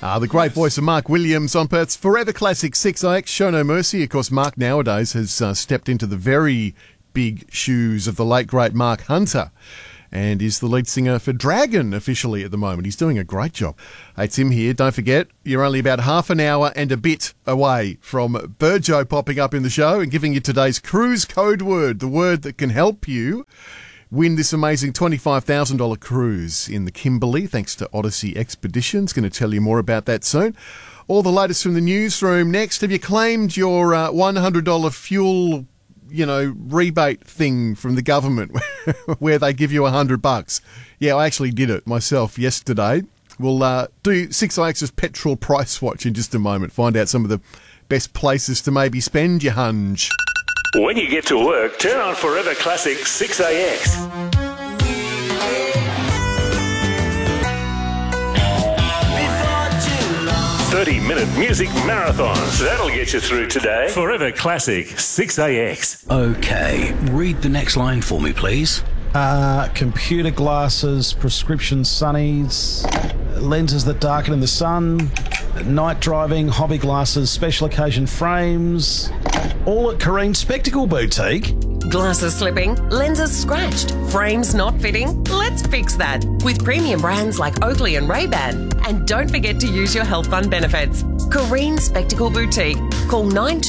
The great voice of Mark Williams on Perth's Forever Classic 6AX. Show no mercy. Of course, Mark nowadays has stepped into the very big shoes of the late, great Mark Hunter and is the lead singer for Dragon officially at the moment. He's doing a great job. Hey, it's him here. Don't forget, you're only about half an hour and a bit away from Burjo popping up in the show and giving you today's cruise code word, the word that can help you win this amazing $25,000 cruise in the Kimberley, thanks to Odyssey Expeditions. Going to tell you more about that soon. All the latest from the newsroom next. Have you claimed your $100 fuel, rebate thing from the government where they give you $100? Yeah, I actually did it myself yesterday. We'll do 6AX's petrol price watch in just a moment. Find out some of the best places to maybe spend your hunch. When you get to work, turn on Forever Classic 6AX. 30-minute music marathons. That'll get you through today. Forever Classic 6AX. Okay, read the next line for me, please. Computer glasses, prescription sunnies, lenses that darken in the sun, night driving, hobby glasses, special occasion frames, all at Careen Spectacle Boutique. Glasses slipping, lenses scratched, frames not fitting? Let's fix that with premium brands like Oakley and Ray-Ban. And don't forget to use your health fund benefits. Careen Spectacle Boutique. Call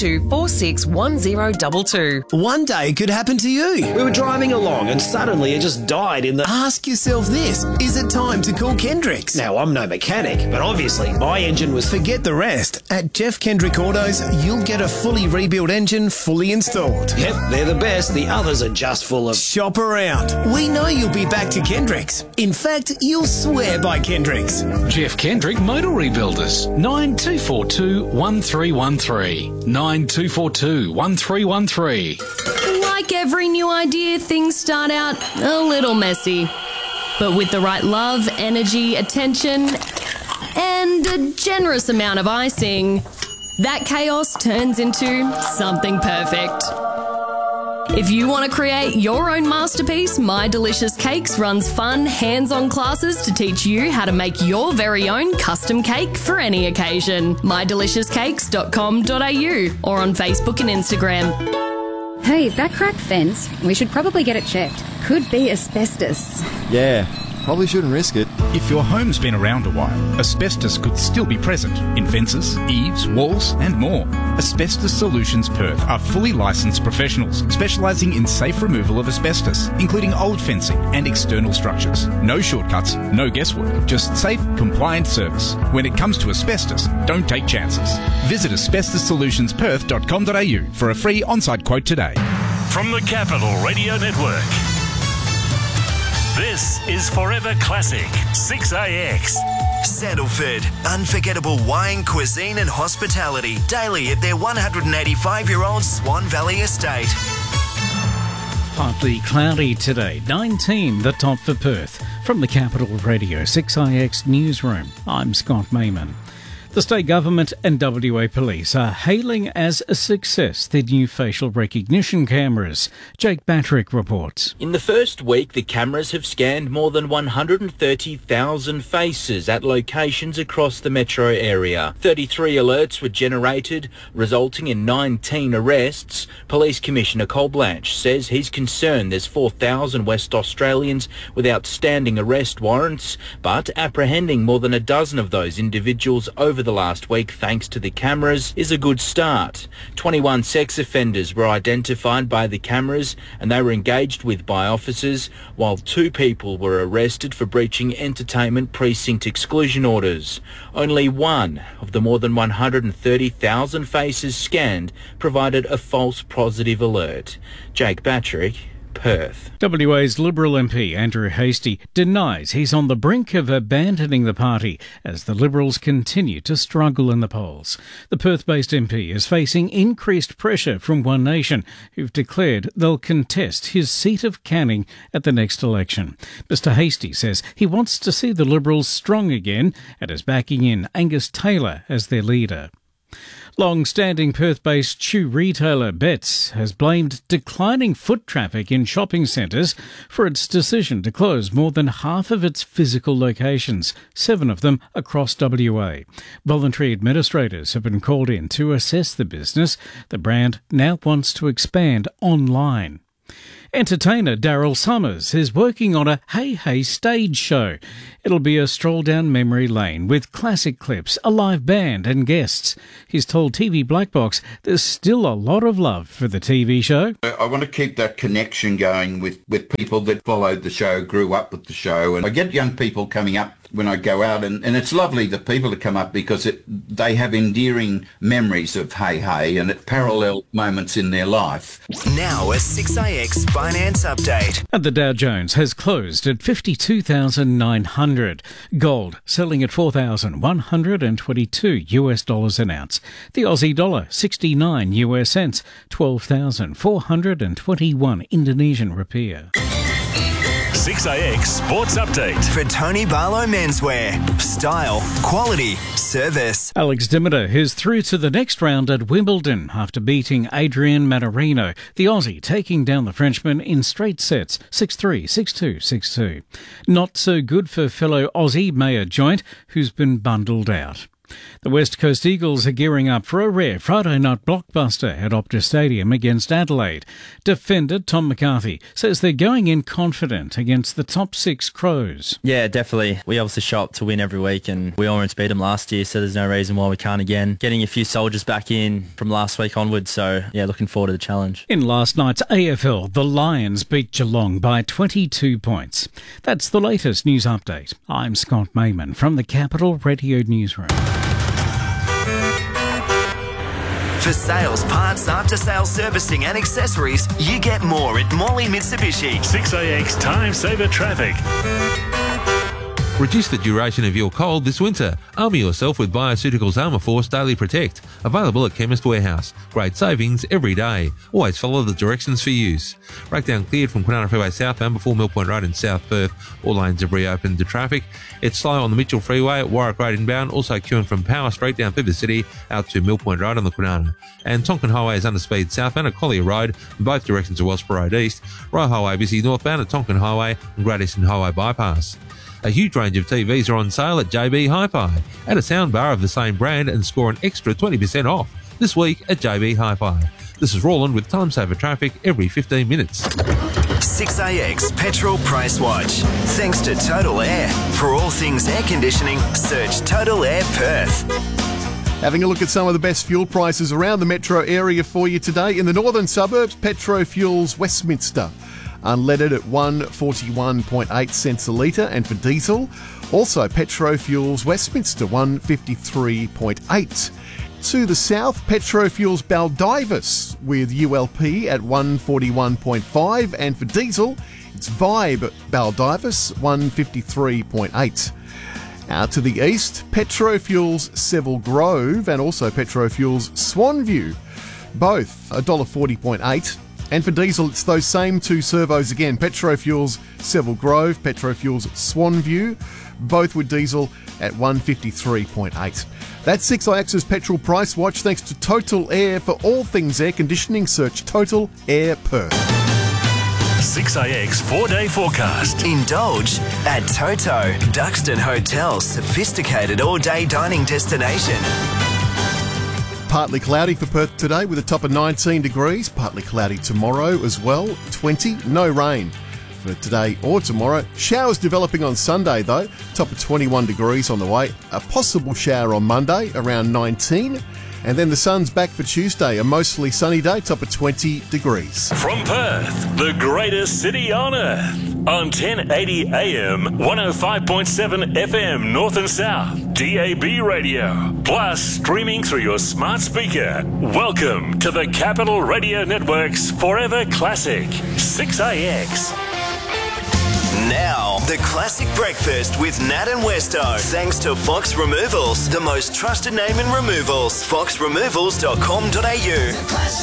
92461022. One day it could happen to you. We were driving along and suddenly it just died in the... Ask yourself this, is it time to call Kendricks? Now, I'm no mechanic, but obviously my engine was... Forget the rest. At Jeff Kendrick Autos, you'll get a fully rebuilt engine fully installed. Yep, they're the best. The others are just full of... Shop around. We know you'll be back to Kendricks. In fact, you'll swear by Kendricks. Jeff Kendrick Motor Rebuilders, 9242 1313. 9242 1313. Like every new idea, things start out a little messy. But with the right love, energy, attention, and a generous amount of icing, that chaos turns into something perfect. If you want to create your own masterpiece, My Delicious Cakes runs fun, hands-on classes to teach you how to make your very own custom cake for any occasion. mydeliciouscakes.com.au or on Facebook and Instagram. Hey, that cracked fence, we should probably get it checked. Could be asbestos. Yeah, probably shouldn't risk it. If your home's been around a while, asbestos could still be present in fences, eaves, walls and more. Asbestos Solutions Perth are fully licensed professionals specialising in safe removal of asbestos, including old fencing and external structures. No shortcuts, no guesswork, just safe, compliant service. When it comes to asbestos, don't take chances. Visit asbestossolutionsperth.com.au for a free on-site quote today. From the Capital Radio Network, this is Forever Classic 6AX. Sandalford, unforgettable wine, cuisine and hospitality daily at their 185-year-old Swan Valley estate. Partly cloudy today, 19 the top for Perth. From the Capital Radio 6IX Newsroom, I'm Scott Mayman. The state government and WA Police are hailing as a success their new facial recognition cameras. Jake Batrick reports. In the first week, the cameras have scanned more than 130,000 faces at locations across the metro area. 33 alerts were generated, resulting in 19 arrests. Police Commissioner Cole Blanche says he's concerned there's 4,000 West Australians with outstanding arrest warrants, but apprehending more than a dozen of those individuals over the last week thanks to the cameras is a good start. 21 sex offenders were identified by the cameras and they were engaged with by officers, while 2 people were arrested for breaching entertainment precinct exclusion orders. Only one of the more than 130,000 faces scanned provided a false positive alert. Jake Batrick, Perth. WA's Liberal MP Andrew Hastie denies he's on the brink of abandoning the party as the Liberals continue to struggle in the polls. The Perth-based MP is facing increased pressure from One Nation, who've declared they'll contest his seat of Canning at the next election. Mr Hastie says he wants to see the Liberals strong again and is backing in Angus Taylor as their leader. Long-standing Perth-based shoe retailer Betts has blamed declining foot traffic in shopping centres for its decision to close more than half of its physical locations, 7 of them across WA. Voluntary administrators have been called in to assess the business. The brand now wants to expand online. Entertainer Daryl Summers is working on a Hey Hey stage show. It'll be a stroll down memory lane with classic clips, a live band and guests. He's told TV Black Box there's still a lot of love for the TV show. I want to keep that connection going with people that followed the show, grew up with the show. And I get young people coming up when I go out, and it's lovely, the people that come up, because they have endearing memories of Hey Hey and at parallel moments in their life. Now a 6AX finance update. And the Dow Jones has closed at 52,900. Gold selling at $4,122 an ounce. The Aussie dollar 69 US cents, 12,421 Indonesian rupiah. 6AX Sports Update. For Tony Barlow Menswear. Style, quality, service. Alex Dimiter is through to the next round at Wimbledon after beating Adrian Manarino. The Aussie taking down the Frenchman in straight sets, 6-3, 6-2, 6-2. Not so good for fellow Aussie Mayer Joint, who's been bundled out. The West Coast Eagles are gearing up for a rare Friday night blockbuster at Optus Stadium against Adelaide. Defender Tom McCarthy says they're going in confident against the top 6 Crows. Yeah, definitely. We obviously show up to win every week, and we almost beat them last year, so there's no reason why we can't again. Getting a few soldiers back in from last week onwards, so yeah, looking forward to the challenge. In last night's AFL, the Lions beat Geelong by 22 points. That's the latest news update. I'm Scott Mayman from the Capital Radio Newsroom. For sales, parts, after-sales servicing and accessories, you get more at Morley Mitsubishi. 6AX Time Saver Traffic. Reduce the duration of your cold this winter. Armour yourself with Bioceuticals Armour Force Daily Protect. Available at Chemist Warehouse. Great savings every day. Always follow the directions for use. Breakdown cleared from Kwinana Freeway southbound before Mill Point Road in South Perth. All lanes have reopened to traffic. It's slow on the Mitchell Freeway at Warwick Road inbound. Also queuing from Power Street down through the city out to Mill Point Road on the Kwinana. And Tonkin Highway is under speed southbound at Collier Road. In both directions of Wellsborough Road East. Royal Highway busy northbound at Tonkin Highway and Great Eastern Highway bypass. A huge range of TVs are on sale at JB Hi-Fi. Add a soundbar of the same brand and score an extra 20% off this week at JB Hi-Fi. This is Roland with Time Saver Traffic every 15 minutes. 6AX Petrol Price Watch. Thanks to Total Air. For all things air conditioning, search Total Air Perth. Having a look at some of the best fuel prices around the metro area for you today. In the northern suburbs, Petro Fuels Westminster. Unleaded at 141.8 cents a litre, and for diesel, also Petro Fuels Westminster 153.8. To the south, Petro Fuels Baldivis with ULP at 141.5, and for diesel, it's Vibe Baldivis 153.8. Out to the east, Petro Fuels Seville Grove and also Petro Fuels Swanview, both $1.40.8. And for diesel, it's those same 2 servos again. Petro Fuels Seville Grove, Petro Fuels Swanview, both with diesel at 153.8. That's 6AX's Petrol Price Watch. Thanks to Total Air. For all things air conditioning, search Total Air Perth. 6AX 4-day forecast. Indulge at Toto, Duxton Hotel's sophisticated all-day dining destination. Partly cloudy for Perth today with a top of 19 degrees. Partly cloudy tomorrow as well, 20. No rain for today or tomorrow. Showers developing on Sunday though, top of 21 degrees on the way. A possible shower on Monday, around 19. And then the sun's back for Tuesday, a mostly sunny day, top of 20 degrees. From Perth, the greatest city on earth. On 1080 AM, 105.7 FM North and South, DAB radio. Plus, streaming through your smart speaker. Welcome to the Capital Radio Network's Forever Classic, 6AX. Now, the classic breakfast with Nat and Westo. Thanks to Fox Removals, the most trusted name in removals. foxremovals.com.au.